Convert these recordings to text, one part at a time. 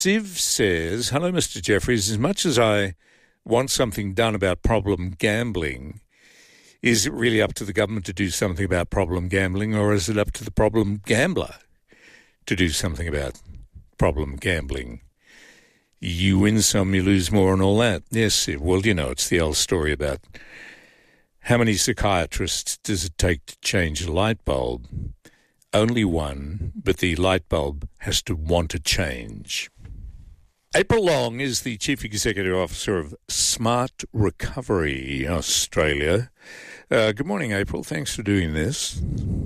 Siv says, hello, Mr. Jeffries. As much as I want something done about problem gambling, is it really up to the government to do something about problem gambling, or is it up to the problem gambler to do something about problem gambling? You win some, you lose more and all that. Yes, Siv. Well, it's the old story about how many psychiatrists does it take to change a light bulb? Only one, but the light bulb has to want to change. April Long is the Chief Executive Officer of Smart Recovery Australia. Good morning, April. Thanks for doing this.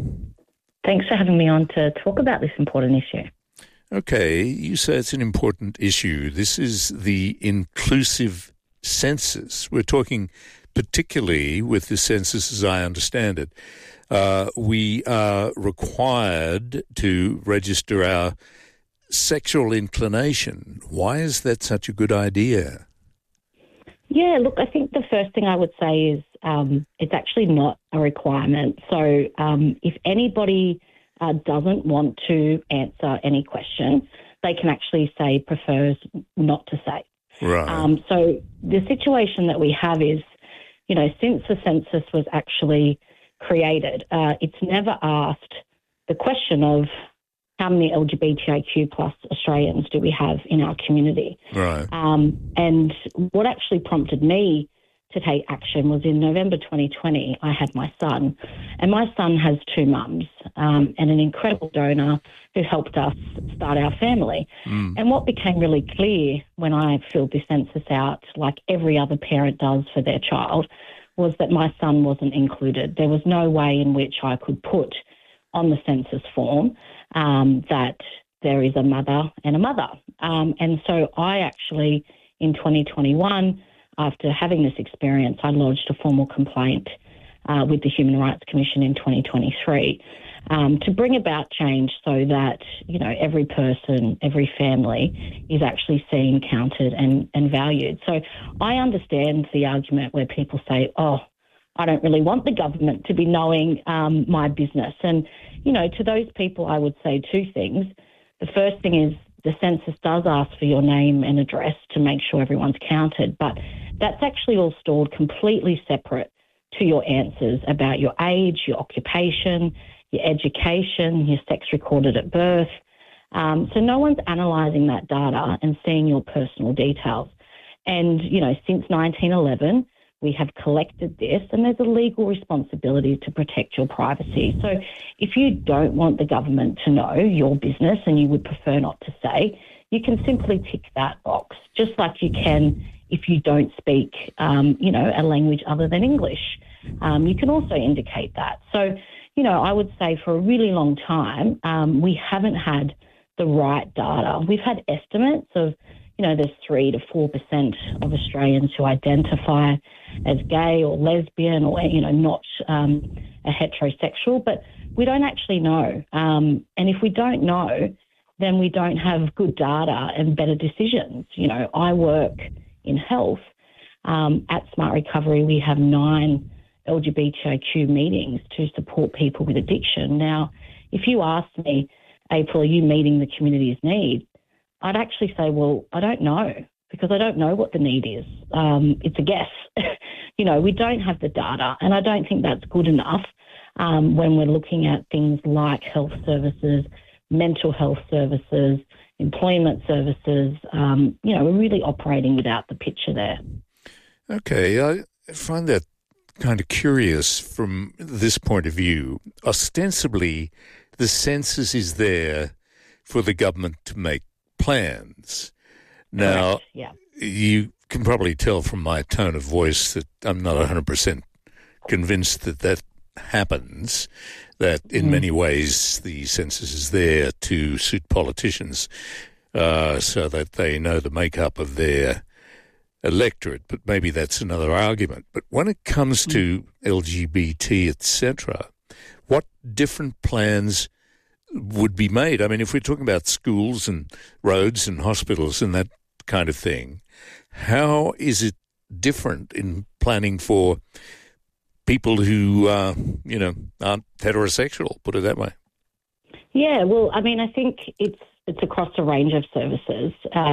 Thanks for having me on to talk about this important issue. Okay, you say it's an important issue. This is the inclusive census. We're talking particularly with the census as I understand it. We are required to register our sexual inclination. Why is that such a good idea? Yeah, look, I think the first thing I would say is it's actually not a requirement. So if anybody doesn't want to answer any question, they can actually say prefers not to say. Right. So the situation that we have is, since the census was actually created, it's never asked the question of how many LGBTIQ plus Australians do we have in our community. Right. And what actually prompted me to take action was in November 2020, I had my son, and my son has two mums and an incredible donor who helped us start our family. And what became really clear when I filled this census out, like every other parent does for their child, was that my son wasn't included. There was no way in which I could put on the census form that there is a mother and a mother. And so I actually, in 2021, after having this experience, I lodged a formal complaint with the Human Rights Commission in 2023 to bring about change so that, every person, every family is actually seen, counted and valued. So I understand the argument where people say, I don't really want the government to be knowing my business. And, to those people, I would say two things. The first thing is the census does ask for your name and address to make sure everyone's counted, but that's actually all stored completely separate to your answers about your age, your occupation, your education, your sex recorded at birth. So no one's analysing that data and seeing your personal details. And, since 1911, we have collected this, and there's a legal responsibility to protect your privacy. So if you don't want the government to know your business and you would prefer not to say, you can simply tick that box, just like you can if you don't speak, a language other than English. You can also indicate that. So, I would say for a really long time, we haven't had the right data. We've had estimates of, there's 3 to 4% of Australians who identify as gay or lesbian or, not a heterosexual, but we don't actually know. And if we don't know, then we don't have good data and better decisions. I work in health. At Smart Recovery, we have 9 LGBTIQ meetings to support people with addiction. Now, if you ask me, April, are you meeting the community's need? I'd actually say, well, I don't know, because I don't know what the need is. It's a guess. We don't have the data, and I don't think that's good enough when we're looking at things like health services, mental health services, employment services. We're really operating without the picture there. Okay, I find that kind of curious from this point of view. Ostensibly, the census is there for the government to make plans. Now, correct, yeah. You can probably tell from my tone of voice that I'm not 100% convinced that happens, that in many ways the census is there to suit politicians so that they know the makeup of their electorate, but maybe that's another argument. But when it comes to LGBT, etc., what different plans would be made? I mean, if we're talking about schools and roads and hospitals and that kind of thing, how is it different in planning for people who, aren't heterosexual, put it that way? Yeah, well, I mean, I think it's it's across a range of services.